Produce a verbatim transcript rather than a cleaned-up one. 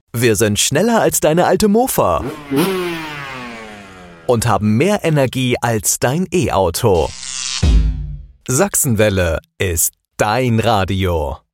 Wir sind schneller als deine alte Mofa und haben mehr Energie als dein E-Auto. Sachsenwelle ist dein Radio.